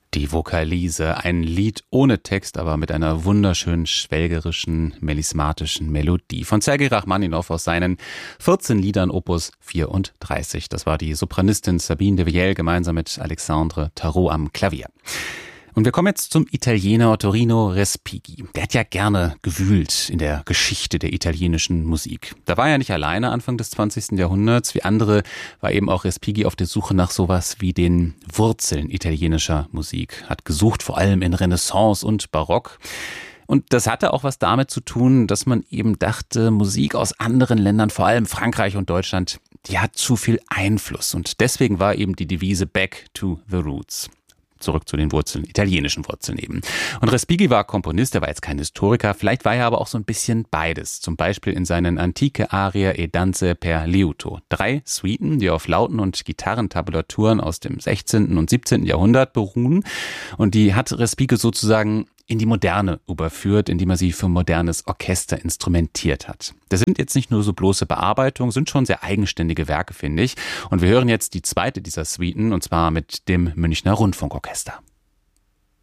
Die Vokalise, ein Lied ohne Text, aber mit einer wunderschönen, schwelgerischen, melismatischen Melodie von Sergei Rachmaninow aus seinen 14 Liedern Opus 34. Das war die Sopranistin Sabine de Vielle gemeinsam mit Alexandre Tarot am Klavier. Und wir kommen jetzt zum Italiener Ottorino Respighi. Der hat ja gerne gewühlt in der Geschichte der italienischen Musik. Da war er nicht alleine Anfang des 20. Jahrhunderts. Wie andere war eben auch Respighi auf der Suche nach sowas wie den Wurzeln italienischer Musik. Hat gesucht vor allem in Renaissance und Barock. Und das hatte auch was damit zu tun, dass man eben dachte, Musik aus anderen Ländern, vor allem Frankreich und Deutschland, die hat zu viel Einfluss. Und deswegen war eben die Devise Back to the Roots. Zurück zu den Wurzeln, italienischen Wurzeln eben. Und Respighi war Komponist, er war jetzt kein Historiker, vielleicht war er aber auch so ein bisschen beides. Zum Beispiel in seinen Antike Arie e Danze per Liuto. 3 Suiten, die auf Lauten und Gitarrentabulaturen aus dem 16. und 17. Jahrhundert beruhen. Und die hat Respighi sozusagen in die Moderne überführt, indem er sie für modernes Orchester instrumentiert hat. Das sind jetzt nicht nur so bloße Bearbeitungen, sind schon sehr eigenständige Werke, finde ich. Und wir hören jetzt die zweite dieser Suiten, und zwar mit dem Münchner Rundfunkorchester.